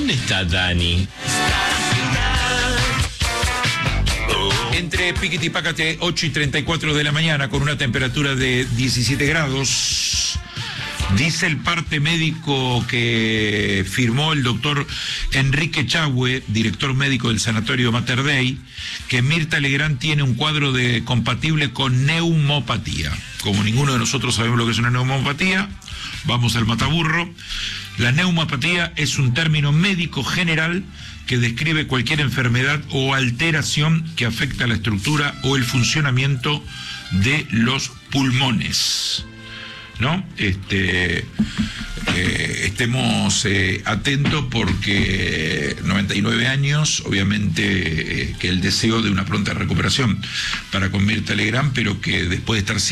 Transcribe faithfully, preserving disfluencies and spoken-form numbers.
¿Dónde está Dani? Entre Piquete y Pácate, ocho y treinta y cuatro de la mañana, con una temperatura de diecisiete grados. Dice el parte médico que firmó el doctor Enrique Chahue, director médico del Sanatorio Mater Dei, que Mirta Legrand tiene un cuadro de compatible con neumopatía. Como ninguno de nosotros sabemos lo que es una neumopatía, vamos al mataburro. La neumopatía es un término médico general que describe cualquier enfermedad o alteración que afecta la estructura o el funcionamiento de los pulmones, ¿no? Este, eh, estemos eh, atentos porque noventa y nueve años, obviamente eh, que el deseo de una pronta recuperación para con Mirta Legrand, pero que después de estar